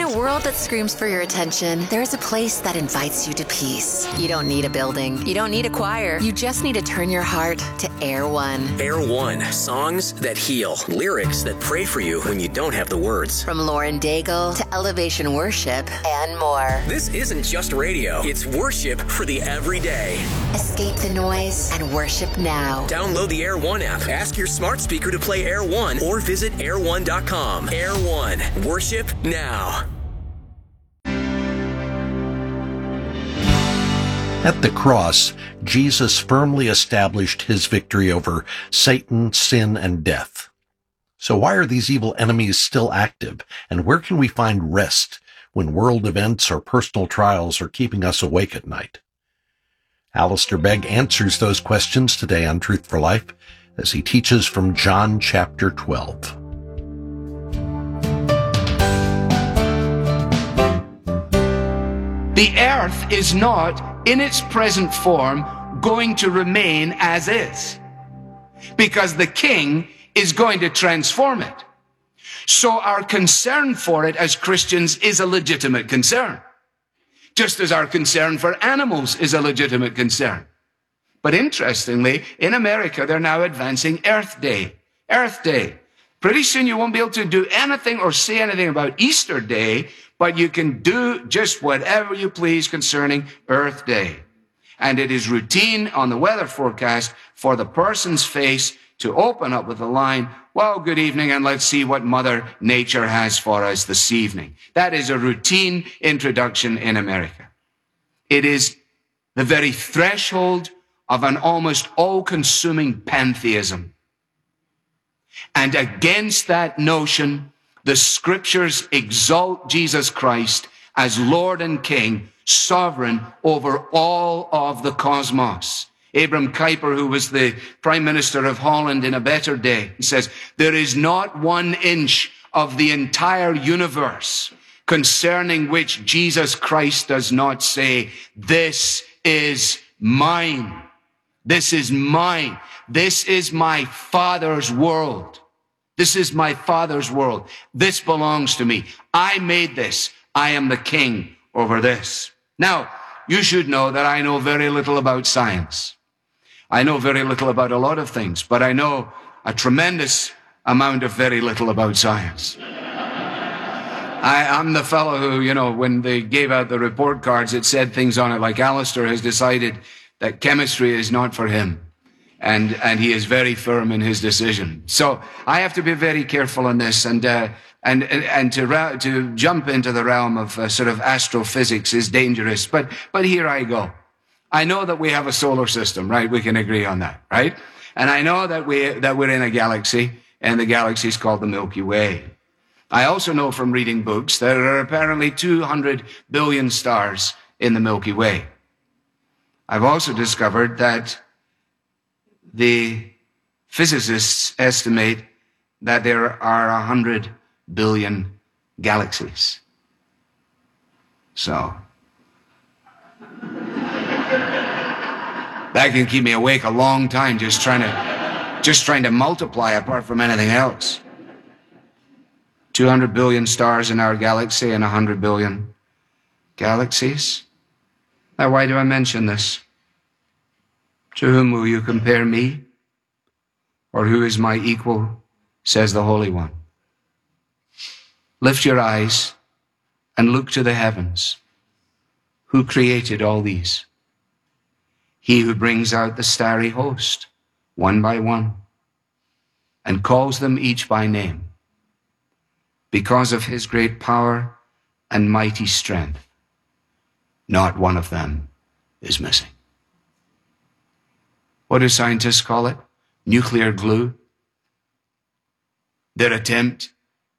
a world that screams for your attention, there's a place that invites you to peace. You don't need a building. You don't need a choir. You just need to turn your heart to Air One. Air One. Songs that heal. Lyrics that pray for you when you don't have the words. From Lauren Daigle to Elevation Worship and more. This isn't just radio. It's worship for the everyday. Escape the noise and worship now. Download the Air One app. Ask your smart speaker to play Air One or visit air1.com. Air One. Worship now. At the cross, Jesus firmly established his victory over Satan, sin, and death. So why are these evil enemies still active, and where can we find rest when world events or personal trials are keeping us awake at night? Alistair Begg answers those questions today on Truth for Life as he teaches from John chapter 12. The earth is not, in its present form, going to remain as is, because the King is going to transform it. So our concern for it as Christians is a legitimate concern, just as our concern for animals is a legitimate concern. But interestingly, in America, they're now advancing Earth Day. Earth Day. Pretty soon you won't be able to do anything or say anything about Easter Day, but you can do just whatever you please concerning Earth Day. And it is routine on the weather forecast for the person's face to open up with the line, well, good evening, and let's see what Mother Nature has for us this evening. That is a routine introduction in America. It is the very threshold of an almost all-consuming pantheism. And against that notion, the scriptures exalt Jesus Christ as Lord and King, sovereign over all of the cosmos. Abram Kuyper, who was the Prime Minister of Holland in a better day, he says, there is not 1 inch of the entire universe concerning which Jesus Christ does not say, this is mine. This is mine. This is my Father's world. This is my Father's world. This belongs to me. I made this. I am the king over this. Now, you should know that I know very little about science. I know very little about a lot of things, but I know a tremendous amount of very little about science. I'm the fellow who, when they gave out the report cards, it said things on it like Alistair has decided that chemistry is not for him. And he is very firm in his decision. So I have to be very careful on this, and to jump into the realm of sort of astrophysics is dangerous. But here I go. I know that we have a solar system, right? We can agree on that, right? And I know that we're in a galaxy, and the galaxy is called the Milky Way. I also know from reading books that there are apparently 200 billion stars in the Milky Way. I've also discovered that the physicists estimate that there are 100 billion galaxies. So that can keep me awake a long time just trying to multiply apart from anything else. 200 billion stars in our galaxy and 100 billion galaxies. Now, why do I mention this? To whom will you compare me? Or who is my equal, says the Holy One. Lift your eyes and look to the heavens. Who created all these? He who brings out the starry host, one by one, and calls them each by name, because of his great power and mighty strength. Not one of them is missing. What do scientists call it? Nuclear glue. Their attempt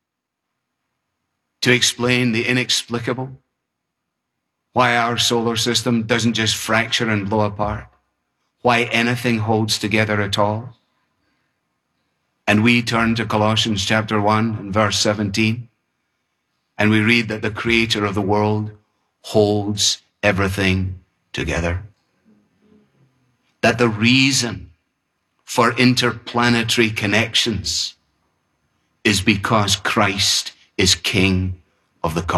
to explain the inexplicable. Why our solar system doesn't just fracture and blow apart. Why anything holds together at all. And we turn to Colossians chapter 1 and verse 17. And we read that the creator of the world holds everything together. That the reason for interplanetary connections is because Christ is King of the cosmos.